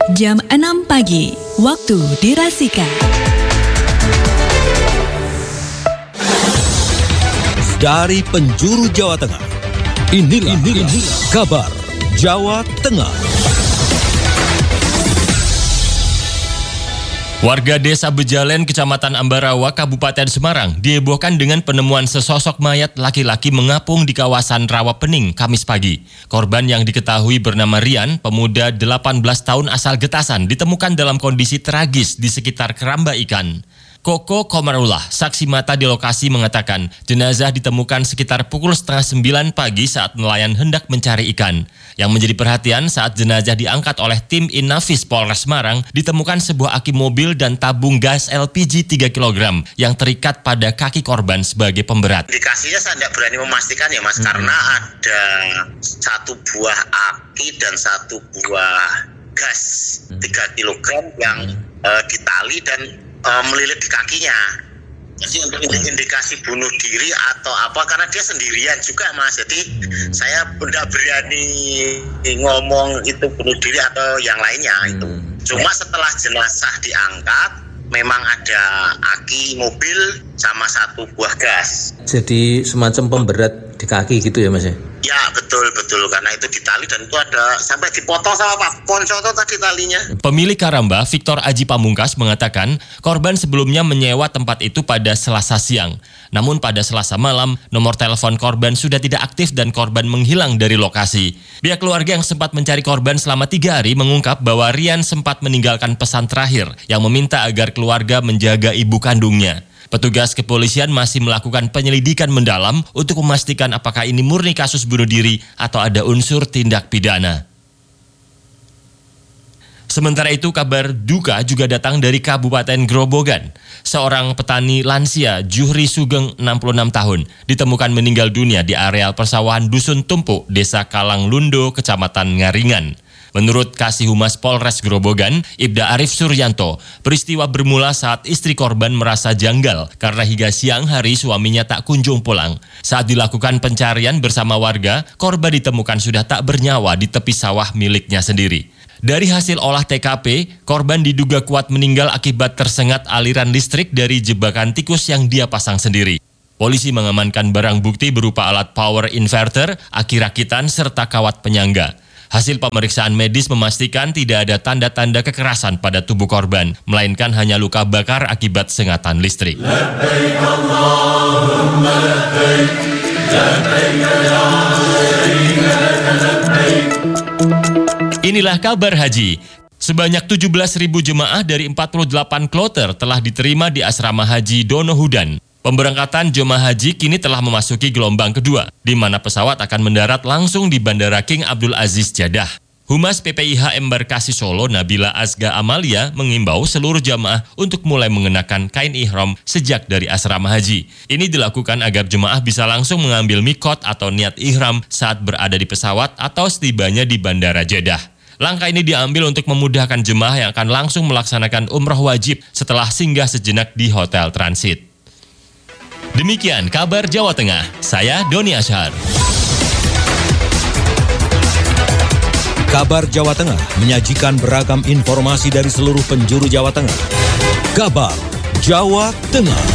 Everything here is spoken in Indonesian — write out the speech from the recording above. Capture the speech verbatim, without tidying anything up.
Jam enam pagi, waktu di Rasika. Dari penjuru Jawa Tengah, inilah, inilah, inilah kabar Jawa Tengah. Warga Desa Bejalen, Kecamatan Ambarawa, Kabupaten Semarang dihebohkan dengan penemuan sesosok mayat laki-laki mengapung di kawasan Rawapening, Kamis pagi. Korban yang diketahui bernama Rian, pemuda delapan belas tahun asal Getasan, ditemukan dalam kondisi tragis di sekitar keramba ikan. Koko Komarullah, saksi mata di lokasi, mengatakan jenazah ditemukan sekitar pukul setengah sembilan pagi saat nelayan hendak mencari ikan. Yang menjadi perhatian saat jenazah diangkat oleh tim Inafis Polres Semarang, ditemukan sebuah aki mobil dan tabung gas L P G tiga kilogram yang terikat pada kaki korban sebagai pemberat. Indikasinya saya tidak berani memastikan ya Mas, hmm. karena ada satu buah aki dan satu buah gas tiga kilogram yang hmm. uh, ditali dan uh, melilit di kakinya. Jadi untuk indikasi bunuh diri atau apa, karena dia sendirian juga Mas, jadi hmm. saya tidak berani ngomong itu bunuh diri atau yang lainnya hmm. itu. Cuma setelah jenazah diangkat, memang ada aki mobil sama satu buah gas. Jadi semacam pemberat di kaki gitu ya Mas ya? Ya betul betul, karena itu ditali dan itu ada sampai dipotong sama Pak Ponco itu tadi talinya. Pemilik Karamba, Victor Aji Pamungkas, mengatakan korban sebelumnya menyewa tempat itu pada Selasa siang. Namun pada Selasa malam, nomor telepon korban sudah tidak aktif dan korban menghilang dari lokasi. Pihak keluarga yang sempat mencari korban selama tiga hari mengungkap bahwa Rian sempat meninggalkan pesan terakhir yang meminta agar keluarga menjaga ibu kandungnya. Petugas kepolisian masih melakukan penyelidikan mendalam untuk memastikan apakah ini murni kasus bunuh diri atau ada unsur tindak pidana. Sementara itu, kabar duka juga datang dari Kabupaten Grobogan. Seorang petani lansia, Juhri Sugeng, enam puluh enam tahun, ditemukan meninggal dunia di areal persawahan Dusun Tumpuk, Desa Kalanglundo, Kecamatan Ngaringan. Menurut Kasih Humas Polres Grobogan, Ibda Arif Suryanto, peristiwa bermula saat istri korban merasa janggal karena hingga siang hari suaminya tak kunjung pulang. Saat dilakukan pencarian bersama warga, korban ditemukan sudah tak bernyawa di tepi sawah miliknya sendiri. Dari hasil olah T K P, korban diduga kuat meninggal akibat tersengat aliran listrik dari jebakan tikus yang dia pasang sendiri. Polisi mengamankan barang bukti berupa alat power inverter, aki rakitan, serta kawat penyangga. Hasil pemeriksaan medis memastikan tidak ada tanda-tanda kekerasan pada tubuh korban, melainkan hanya luka bakar akibat sengatan listrik. Labbaik Allahumma labbaik, labbaik ya syarika laka labbaik. Inilah kabar haji. Sebanyak tujuh belas ribu jemaah dari empat puluh delapan kloter telah diterima di Asrama Haji Donohudan. Pemberangkatan jemaah haji kini telah memasuki gelombang kedua, di mana pesawat akan mendarat langsung di Bandara King Abdul Aziz Jeddah. Humas P P I H Embarkasi Solo, Nabila Azga Amalia, mengimbau seluruh jemaah untuk mulai mengenakan kain ihram sejak dari asrama haji. Ini dilakukan agar jemaah bisa langsung mengambil mikot atau niat ihram saat berada di pesawat atau setibanya di Bandara Jeddah. Langkah ini diambil untuk memudahkan jemaah yang akan langsung melaksanakan umroh wajib setelah singgah sejenak di hotel transit. Demikian kabar Jawa Tengah, saya Doni Ashar. Kabar Jawa Tengah menyajikan beragam informasi dari seluruh penjuru Jawa Tengah. Kabar Jawa Tengah.